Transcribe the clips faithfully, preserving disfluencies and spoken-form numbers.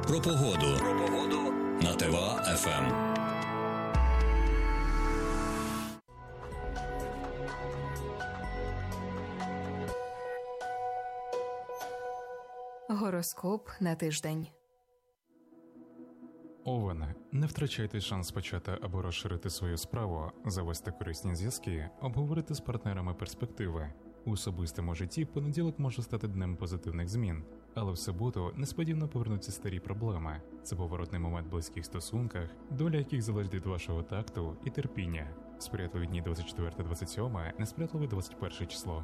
Про погоду. Про погоду на ТВА еф ем. Гороскоп на тиждень. Овен. Не втрачайте шанс почати або розширити свою справу, завести корисні зв'язки, обговорити з партнерами перспективи. У особистому житті понеділок може стати днем позитивних змін, але в суботу несподівано повернуться старі проблеми. Це поворотний момент в близьких стосунках, доля яких залежить від вашого такту і терпіння. Сприятливі дні двадцять четверте - двадцять сьоме, несприятливе двадцять перше число.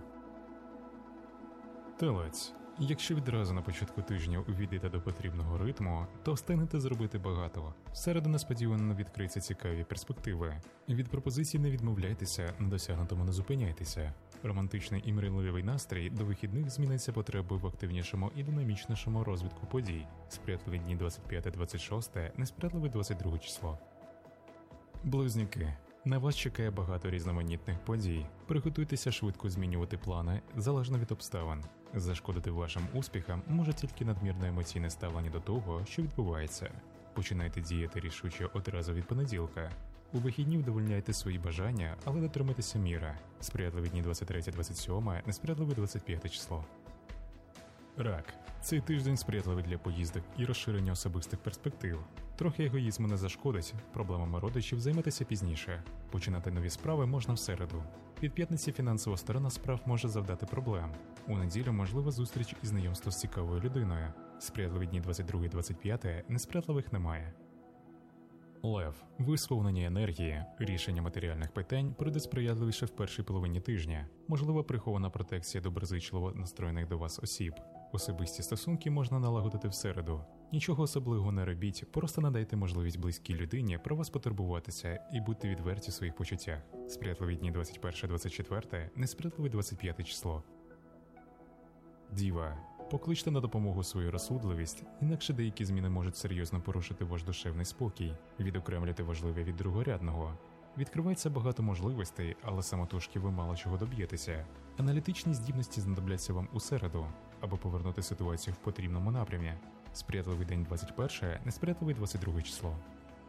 Телець. Якщо відразу на початку тижня увійдете до потрібного ритму, то встигнете зробити багато. В середу несподівано відкриються цікаві перспективи. Від пропозицій не відмовляйтеся, на досягнутому не зупиняйтеся. Романтичний і мрійливий настрій до вихідних зміниться потребою в активнішому і динамічнішому розвитку подій. Сприятливі дні двадцять п'яте - двадцять шосте, несприятливе двадцять друге число. Близнюки. На вас чекає багато різноманітних подій. Приготуйтеся швидко змінювати плани, залежно від обставин. Зашкодити вашим успіхам може тільки надмірне емоційне ставлення до того, що відбувається. Починайте діяти рішуче одразу від понеділка. У вихідні вдовольняйте свої бажання, але дотримайтеся міри. Сприятливі дні двадцять третє - двадцять сьоме, несприятливе двадцять п'яте число. Рак. Цей тиждень сприятливий для поїздок і розширення особистих перспектив. Трохи егоїзму не зашкодить, проблемами родичів займетеся пізніше. Починати нові справи можна в середу. Від п'ятниці фінансова сторона справ може завдати проблем. У неділю можлива зустріч і знайомство з цікавою людиною. Сприятливі дні двадцять друге - двадцять п'яте, несприятливих немає. Лев. Ви сповнені енергії. Рішення матеріальних питань прийде сприятливіше в першій половині тижня. Можлива прихована протекція доброзичливо настроєних до вас осіб. Особисті стосунки можна налагодити в середу. Нічого особливого не робіть, просто надайте можливість близькій людині про вас потурбуватися і будьте відверті в своїх почуттях. Сприятливі дні двадцять перше - двадцять четверте, несприятливе двадцять п'яте число. Діва. Покличте на допомогу свою розсудливість, інакше деякі зміни можуть серйозно порушити ваш душевний спокій, відокремлювати важливе від другорядного. Відкривається багато можливостей, але самотужки ви мало чого доб'єтеся. Аналітичні здібності знадобляться вам у середу, аби повернути ситуацію в потрібному напрямі. Сприятливий день двадцять перше, несприятливе двадцять друге число.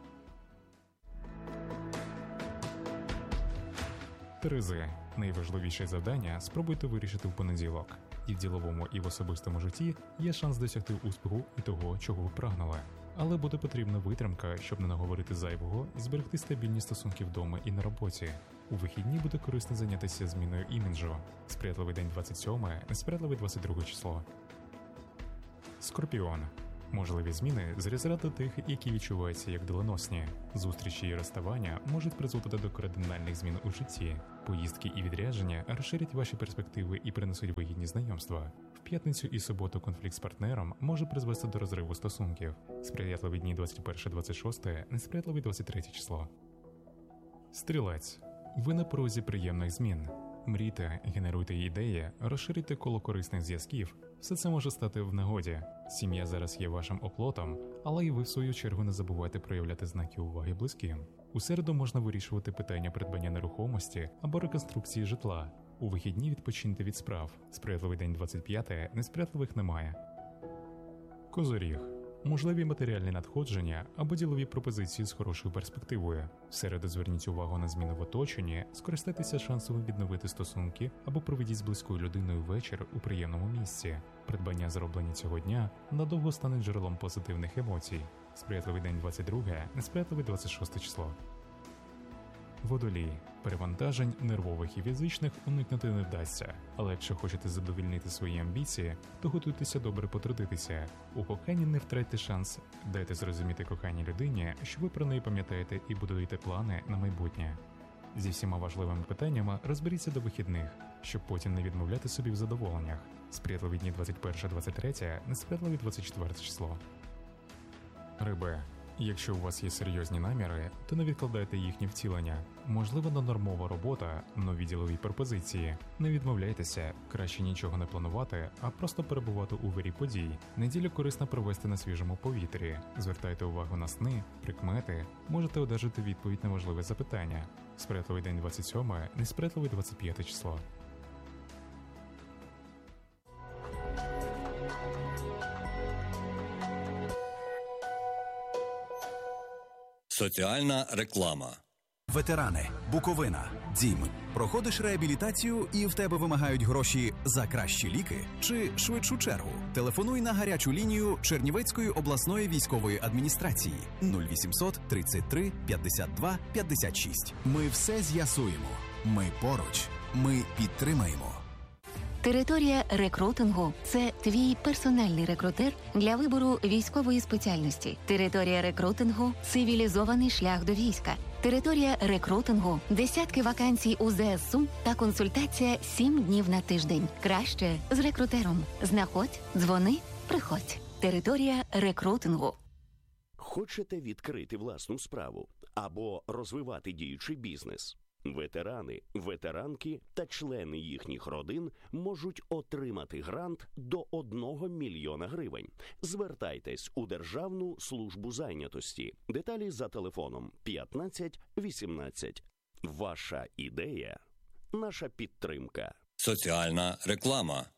Терези. Найважливіше завдання спробуйте вирішити в понеділок. І в діловому, і в особистому житті є шанс досягти успіху і того, чого ви прагнули. Але буде потрібна витримка, щоб не наговорити зайвого і зберегти стабільні стосунки вдома і на роботі. У вихідні буде корисно зайнятися зміною іміджу. Сприятливий день двадцять сьоме, несприятливе двадцять друге число. Скорпіон. Можливі зміни з розряду тих, які відчуваються як доленосні. Зустрічі і розставання можуть призводити до кардинальних змін у житті. Поїздки і відрядження розширять ваші перспективи і принесуть вигідні знайомства. В п'ятницю і суботу конфлікт з партнером може призвести до розриву стосунків. Сприятливі дні двадцять перше - двадцять шосте, несприятливе двадцять третє число. Стрілець. Ви на порозі приємних змін. Мрійте, генеруйте ідеї, розширюйте коло корисних зв'язків. Все це може стати в нагоді. Сім'я зараз є вашим оплотом, але і ви в свою чергу не забувайте проявляти знаки уваги близьким. У середу можна вирішувати питання придбання нерухомості або реконструкції житла. У вихідні відпочиньте від справ. Сприятливий день двадцять п'яте, несприятливих немає. Козоріг. Можливі матеріальні надходження або ділові пропозиції з хорошою перспективою. В середу зверніть увагу на зміни в оточенні, скористайтеся шансом відновити стосунки або проведіть з близькою людиною вечір у приємному місці. Придбання, зроблені цього дня, надовго стане джерелом позитивних емоцій. Сприятливий день двадцять друге, несприятливе двадцять шосте число. Водолій. Перевантажень нервових і фізичних уникнути не вдасться. Але якщо хочете задовільнити свої амбіції, то готуйтеся добре потрудитися. У коханні не втратьте шанс. Дайте зрозуміти коханій людині, що ви про неї пам'ятаєте і будуєте плани на майбутнє. Зі всіма важливими питаннями розберіться до вихідних, щоб потім не відмовляти собі в задоволеннях. Сприятливі дні двадцять перше - двадцять третє, несприятливе двадцять четверте число. Риби. Якщо у вас є серйозні наміри, то не відкладайте їхнє втілення. Можливо, нонормова робота, нові ділові пропозиції. Не відмовляйтеся, краще нічого не планувати, а просто перебувати у вирі подій. Неділю корисно провести на свіжому повітрі. Звертайте увагу на сни, прикмети, можете одержати відповідь на важливе запитання. Сприятливий день двадцять сьоме, несприятливе двадцять п'яте число. Соціальна реклама. Ветерани, Буковина, Дім. Проходиш реабілітацію і в тебе вимагають гроші за кращі ліки чи швидшу чергу? Телефонуй на гарячу лінію Чернівецької обласної військової адміністрації нуль вісімсот тридцять три п'ятдесят два п'ятдесят шість. Ми все з'ясуємо. Ми поруч. Ми підтримаємо. Територія рекрутингу – це твій персональний рекрутер для вибору військової спеціальності. Територія рекрутингу – цивілізований шлях до війська. Територія рекрутингу – десятки вакансій у ЗСУ та консультація сім днів на тиждень. Краще з рекрутером. Знаходь, дзвони, приходь. Територія рекрутингу. Хочете відкрити власну справу або розвивати діючий бізнес? Ветерани, ветеранки та члени їхніх родин можуть отримати грант до одного мільйона гривень. Звертайтесь у Державну службу зайнятості. Деталі за телефоном п'ятнадцять вісімнадцять. Ваша ідея – наша підтримка. Соціальна реклама.